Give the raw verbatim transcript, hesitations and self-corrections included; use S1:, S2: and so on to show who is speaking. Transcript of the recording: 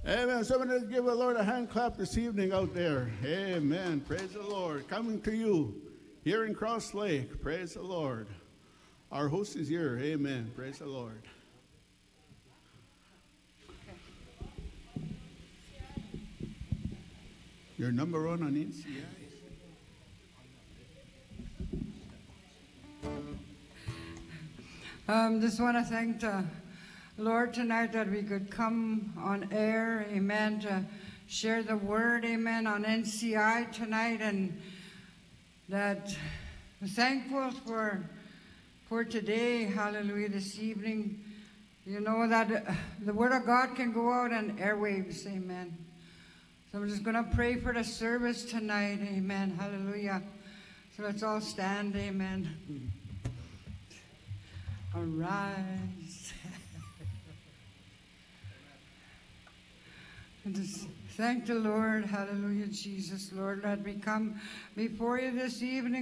S1: Amen. Somebody give the Lord a hand clap this evening out there. Amen. Praise the Lord. Coming to you here in Cross Lake. Praise the Lord. Our host is here. Amen. Praise the Lord. You're number one on N C
S2: I. Um, just want to thank the Lord tonight that we could come on air, amen, to share the word, amen, on N C I tonight, and that we're thankful for for today, hallelujah, this evening. You know that uh, the word of God can go out on airwaves, amen. So I'm just going to pray for the service tonight, amen, hallelujah. So let's all stand, amen. Arise. And just thank the Lord, hallelujah, Jesus, Lord, let me come before you this evening.